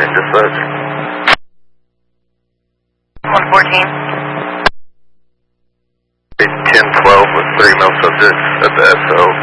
and dispatch. 114. 1012 with 3 male subjects at the SO.